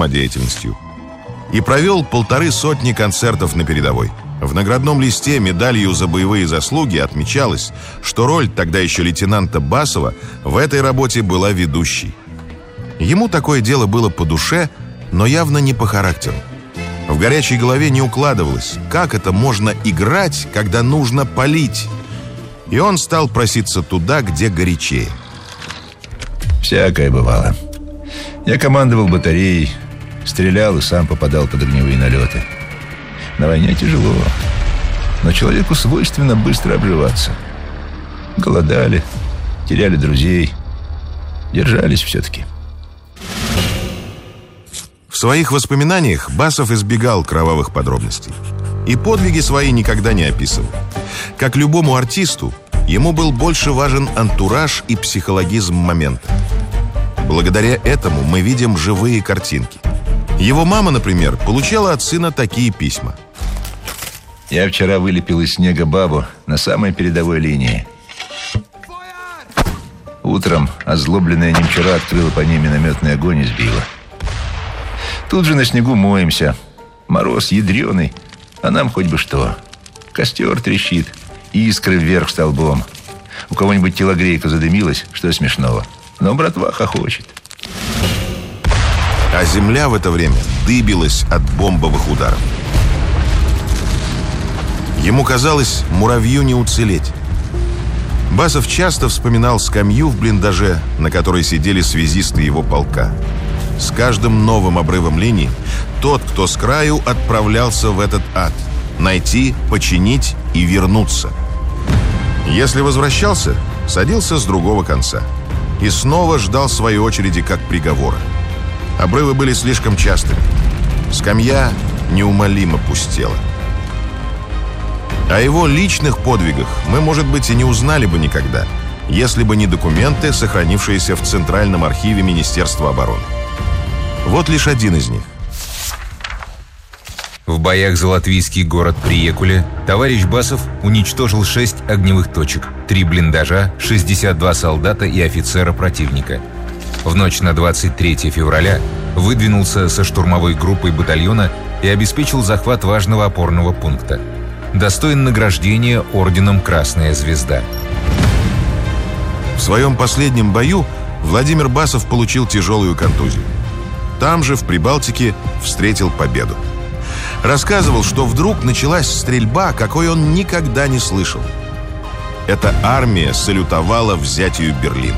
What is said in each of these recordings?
самодеятельностью. И провел 150 концертов на передовой. В наградном листе медалью за боевые заслуги отмечалось, что роль тогда еще лейтенанта Басова в этой работе была ведущей. Ему такое дело было по душе, но явно не по характеру. В горячей голове не укладывалось, как это можно играть, когда нужно палить. И он стал проситься туда, где горячее. Всякое бывало. Я командовал батареей, стрелял и сам попадал под огневые налеты. На войне тяжело, но человеку свойственно быстро обживаться. Голодали, теряли друзей, держались все-таки. В своих воспоминаниях Басов избегал кровавых подробностей и подвиги свои никогда не описывал. Как любому артисту, ему был больше важен антураж и психологизм момента. Благодаря этому мы видим живые картинки. Его мама, например, получала от сына такие письма. Я вчера вылепил из снега бабу на самой передовой линии. Утром озлобленная немчура открыла по ней минометный огонь и сбила. Тут же на снегу моемся. Мороз ядреный, а нам хоть бы что. Костер трещит, искры вверх столбом. У кого-нибудь телогрейка задымилась, что смешного. Но братва хохочет. А земля в это время дыбилась от бомбовых ударов. Ему казалось, муравью не уцелеть. Басов часто вспоминал скамью в блиндаже, на которой сидели связисты его полка. С каждым новым обрывом линии тот, кто с краю, отправлялся в этот ад. Найти, починить и вернуться. Если возвращался, садился с другого конца. И снова ждал своей очереди как приговора. Обрывы были слишком частыми. Скамья неумолимо пустела. О его личных подвигах мы, может быть, и не узнали бы никогда, если бы не документы, сохранившиеся в Центральном архиве Министерства обороны. Вот лишь один из них. В боях за латвийский город Приекуле товарищ Басов уничтожил 6 огневых точек, 3 блиндажа, 62 солдата и офицера противника. В ночь на 23 февраля выдвинулся со штурмовой группой батальона и обеспечил захват важного опорного пункта. Достоин награждения орденом «Красная звезда». В своем последнем бою Владимир Басов получил тяжелую контузию. Там же, в Прибалтике, встретил победу. Рассказывал, что вдруг началась стрельба, какой он никогда не слышал. Эта армия салютовала взятию Берлина.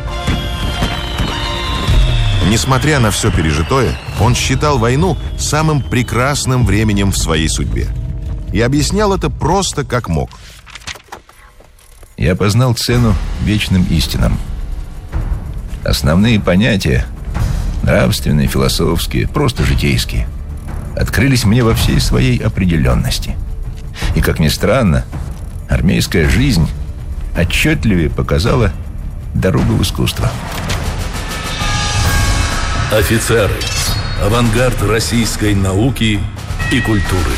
Несмотря на все пережитое, он считал войну самым прекрасным временем в своей судьбе. И объяснял это просто как мог. Я познал цену вечным истинам. Основные понятия, нравственные, философские, просто житейские, открылись мне во всей своей определенности. И, как ни странно, армейская жизнь отчетливее показала дорогу в искусство. Офицеры. Авангард российской науки и культуры.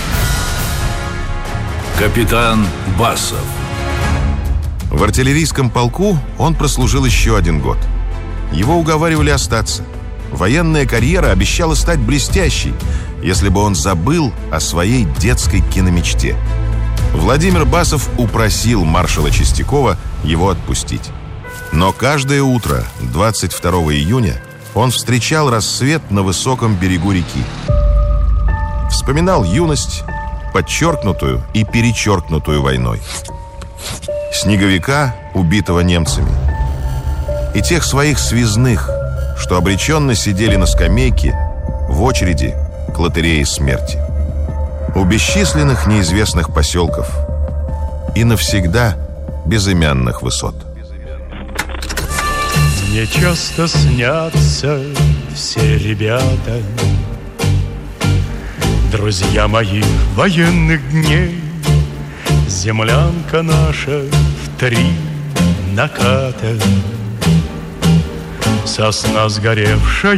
Капитан Басов. В артиллерийском полку он прослужил еще 1 год. Его уговаривали остаться. Военная карьера обещала стать блестящей, если бы он забыл о своей детской киномечте. Владимир Басов упросил маршала Чистякова его отпустить. Но каждое утро 22 июня он встречал рассвет на высоком берегу реки. Вспоминал юность, подчеркнутую и перечеркнутую войной. Снеговика, убитого немцами. И тех своих связных, что обреченно сидели на скамейке в очереди к лотерее смерти. У бесчисленных неизвестных поселков и навсегда безымянных высот. Мне часто снятся все ребята, друзья моих военных дней. Землянка наша в 3 наката, сосна сгоревшая